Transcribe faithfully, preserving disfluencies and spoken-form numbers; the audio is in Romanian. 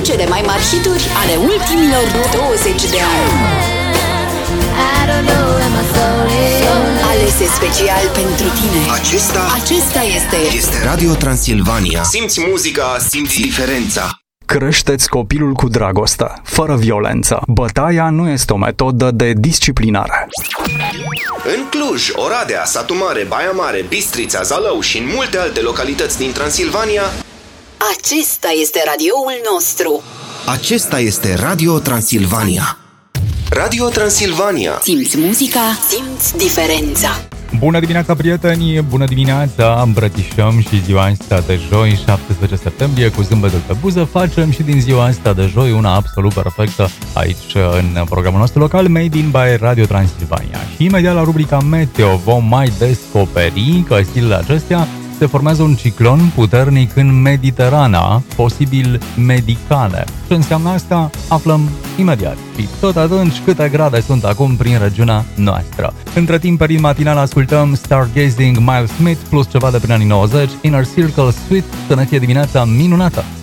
cele mai mari hituri ale ultimilor douăzeci de ani. Alese special pentru tine. Acesta, Acesta este este Radio Transilvania. Simți muzica, simți diferența. Creșteți copilul cu dragoste, fără violență. Bătaia nu este o metodă de disciplinare. În Cluj, Oradea, Satu Mare, Baia Mare, Bistrița, Zalău și în multe alte localități din Transilvania, Acesta este radioul nostru. acesta este Radio Transilvania. Radio Transilvania. Simți muzica, simți diferența. Bună dimineața, prieteni! Bună dimineața! Îmbrățișăm și ziua asta de joi, șaptesprezece septembrie, cu zâmbetul pe buză. Facem și din ziua asta de joi una absolut perfectă aici în programul nostru local, Made in by Radio Transilvania. Și imediat la rubrica Meteo vom mai descoperi că zilele acestea se formează un ciclon puternic în Mediterana, posibil medicale. Ce înseamnă asta? Aflăm imediat. Și tot atunci, câte grade sunt acum prin regiunea noastră. Între timp, pe ritm matinal ascultăm Stargazing, Miles Smith, plus ceva de prin anii nouăzeci, Inner Circle, Sweet, să ne fie dimineața minunată!